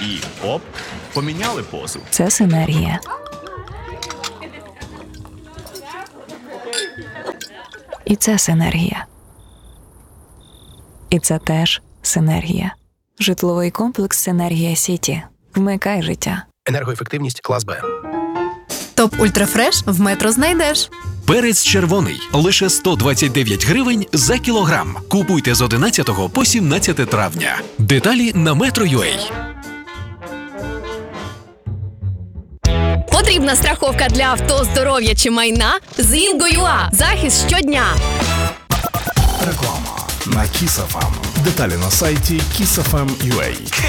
І оп, поміняли позу. Це синергія. І це синергія. І це теж синергія. Житловий комплекс «Синергія Сіті». Вмикай життя. Енергоефективність клас Б. Топ Ультрафреш в Метро знайдеш. Перець червоний – лише 129 гривень за кілограм. Купуйте з 11 по 17 травня. Деталі на Metro.ua. Потрібна страховка для авто, здоров'я чи майна? З Інго.ua. Захист щодня. Реклама на Kiss FM. Деталі на сайті kissfm.ua.